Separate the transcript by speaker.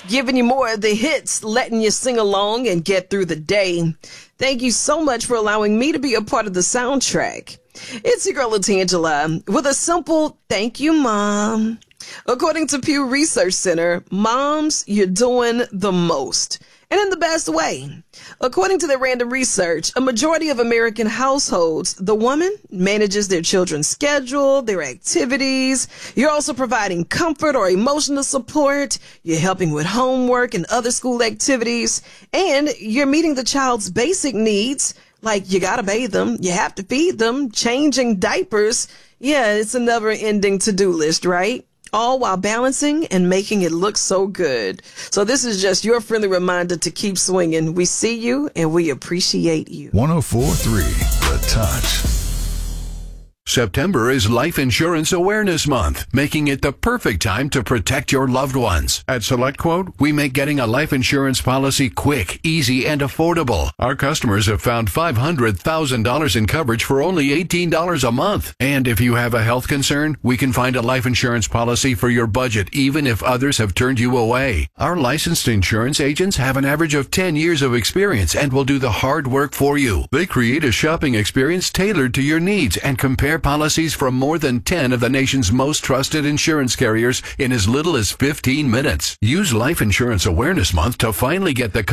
Speaker 1: giving you more of the hits, letting you sing along and get through the day. Thank you so much for allowing me to be a part of the soundtrack. It's your girl, Latangela, with a simple thank you, Mom. According to Pew Research Center, moms, you're doing the most, and in the best way. According to their random research, a majority of American households, the woman manages their children's schedule, their activities. You're also providing comfort or emotional support. You're helping with homework and other school activities, and you're meeting the child's basic needs, like you gotta bathe them, you have to feed them, changing diapers. Yeah, it's a never-ending to-do list, right? All while balancing and making it look so good. So this is just your friendly reminder to keep swinging. We see you and we appreciate you.
Speaker 2: 104.3 The Touch.
Speaker 3: September is Life Insurance Awareness Month, making it the perfect time to protect your loved ones. At SelectQuote, we make getting a life insurance policy quick, easy, and affordable. Our customers have found $500,000 in coverage for only $18 a month. And if you have a health concern, we can find a life insurance policy for your budget, even if others have turned you away. Our licensed insurance agents have an average of 10 years of experience and will do the hard work for you. They create a shopping experience tailored to your needs and compare policies from more than 10 of the nation's most trusted insurance carriers in as little as 15 minutes. Use Life Insurance Awareness Month to finally get the